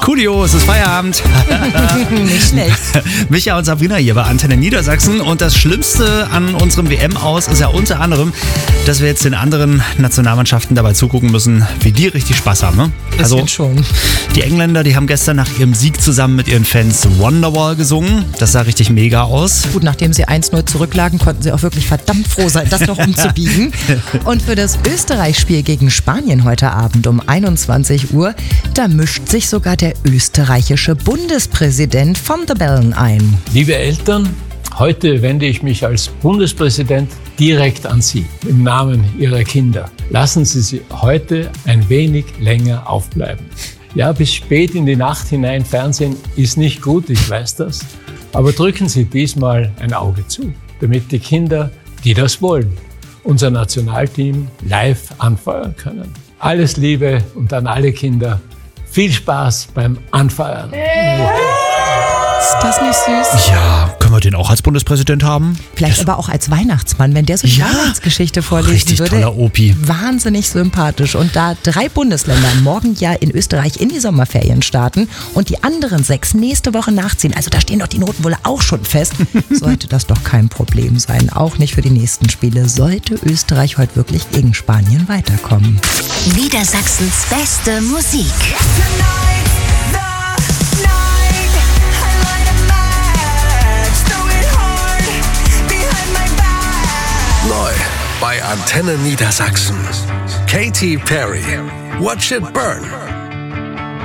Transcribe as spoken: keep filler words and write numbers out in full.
Coolio, es ist Feierabend. Nicht schlecht. Micha und Sabrina hier bei Antenne Niedersachsen. Und das Schlimmste an unserem W M-Aus ist ja unter anderem, dass wir jetzt den anderen Nationalmannschaften dabei zugucken müssen, wie die richtig Spaß haben. Ne? Also schon. Die Engländer, die haben gestern nach ihrem Sieg zusammen mit ihren Fans Wonderwall gesungen. Das sah richtig mega aus. Gut, nachdem sie eins null zurücklagen, konnten sie auch wirklich verdammt froh sein, das noch umzubiegen. Und für das Österreich-Spiel gegen Spanien heute Abend um einundzwanzig Uhr, da mischt sich sogar der österreichische Bundespräsident von der Bellen ein. Liebe Eltern, heute wende ich mich als Bundespräsident direkt an Sie im Namen Ihrer Kinder. Lassen Sie sie heute ein wenig länger aufbleiben. Ja, bis spät in die Nacht hinein Fernsehen ist nicht gut, ich weiß das. Aber drücken Sie diesmal ein Auge zu, damit die Kinder, die das wollen, unser Nationalteam live anfeuern können. Alles Liebe und an alle Kinder. Viel Spaß beim Anfeuern. Ist das nicht süß? Ja, können wir den auch als Bundespräsident haben? Vielleicht aber auch als Weihnachtsmann, wenn der so die Ja, Weihnachtsgeschichte vorlesen richtig würde. toller Opi. Wahnsinnig sympathisch. Und da drei Bundesländer morgen ja in Österreich in die Sommerferien starten und die anderen sechs nächste Woche nachziehen, also da stehen doch die Noten wohl auch schon fest, sollte das doch kein Problem sein. Auch nicht für die nächsten Spiele. Sollte Österreich heute wirklich gegen Spanien weiterkommen. Niedersachsens beste Musik. Neu bei Antenne Niedersachsen. Katy Perry. Watch it burn.